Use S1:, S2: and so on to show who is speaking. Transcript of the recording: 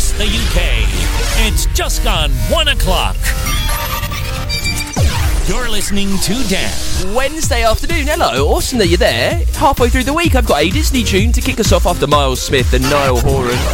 S1: across the UK. It's just gone 1 o'clock. You're listening to Dan.
S2: Wednesday afternoon, hello, awesome that you're there. Halfway through the week, I've got a Disney tune to kick us off after Miles Smith and Niall Horan.